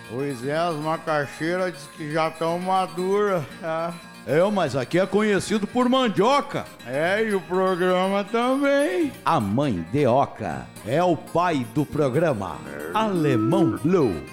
Pois é, as macaxeiras diz que já estão maduras. Mas aqui é conhecido por mandioca. E o programa também. A mãe Deoca é o pai do programa Alemão Blue.